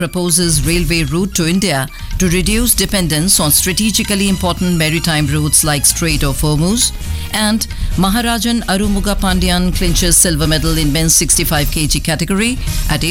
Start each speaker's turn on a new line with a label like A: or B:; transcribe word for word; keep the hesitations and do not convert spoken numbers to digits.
A: proposes railway route to India to reduce dependence on strategically important maritime routes like Strait of Hormuz. And Maharajan Arumuga Pandyan clinches silver medal in men's sixty-five kilograms category at